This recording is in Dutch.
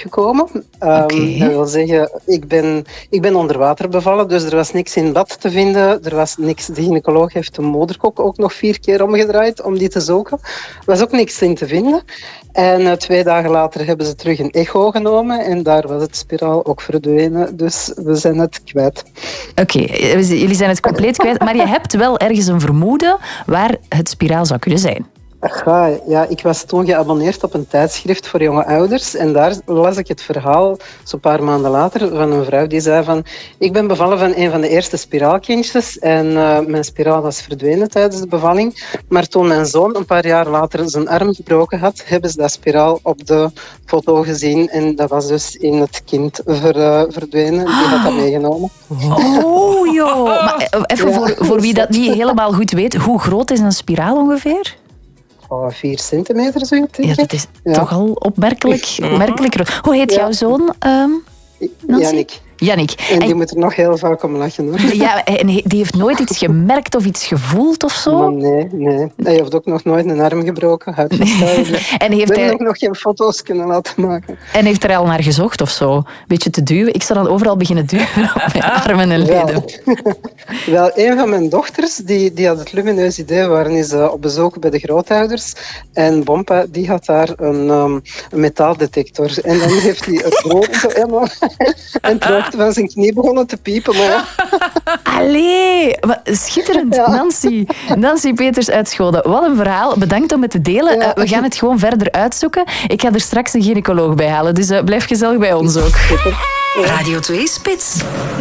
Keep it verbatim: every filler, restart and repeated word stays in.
uitgekomen. Um, okay. Dat wil zeggen, ik ben, ik ben onder water bevallen, dus er was niks in bad te vinden. Er was niks. De gynaecoloog heeft de moederkok ook nog vier keer omgedraaid om die te zoeken. Er was ook niks in te vinden. En uh, twee dagen later hebben ze terug een echo genomen en daar was het spiraal ook verdwenen. Dus we zijn het kwijt. Oké, okay, jullie zijn het compleet kwijt, maar je hebt wel ergens een vermoeden waar het spiraal zou kunnen zijn. Ga, ja, ik was toen geabonneerd op een tijdschrift voor jonge ouders en daar las ik het verhaal, zo'n paar maanden later, van een vrouw die zei van ik ben bevallen van een van de eerste spiraalkindjes en uh, mijn spiraal was verdwenen tijdens de bevalling. Maar toen mijn zoon een paar jaar later zijn arm gebroken had, hebben ze dat spiraal op de foto gezien en dat was dus in het kind ver, uh, verdwenen. Die had dat meegenomen. Oh joh! Maar even ja, voor, voor wie dat niet helemaal goed weet, hoe groot is een spiraal ongeveer? Oh, vier centimeter, zo denk ik. Ja, dat is ja. toch al opmerkelijk, opmerkelijk groot. Hoe heet ja. jouw zoon, um, Nancy? Jannik. Jannik. En die en, moet er nog heel vaak om lachen, hoor. Ja, en die heeft nooit iets gemerkt of iets gevoeld of zo? Maar nee, nee. Hij heeft ook nog nooit een arm gebroken. Hij heeft dus en heeft hij... ook nog geen foto's kunnen laten maken. En heeft er al naar gezocht of zo? Een beetje te duwen. Ik zou dan overal beginnen duwen op mijn armen en leden. Wel, Wel een van mijn dochters, die, die had het lumineus idee. We waren eens uh, op bezoek bij de grootouders. En Bompa, die had daar een, um, een metaaldetector. En dan heeft hij het rood zo helemaal... en het van zijn knie begonnen te piepen. Maar ja. Allee, wat schitterend. Ja. Nancy. Nancy Peters uit Schoten. Wat een verhaal. Bedankt om het te delen. Ja. Uh, we gaan het gewoon verder uitzoeken. Ik ga er straks een gynaecoloog bij halen, dus uh, blijf gezellig bij ons ook. Radio twee Spits.